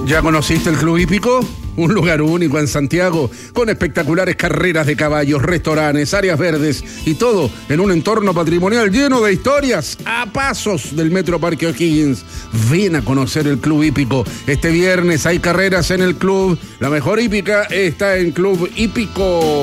¿Ya conociste el Club Hípico? Un lugar único en Santiago, con espectaculares carreras de caballos, restaurantes, áreas verdes y todo en un entorno patrimonial lleno de historias a pasos del Metro Parque O'Higgins. Ven a conocer el Club Hípico. Este viernes hay carreras en el club. La mejor hípica está en Club Hípico.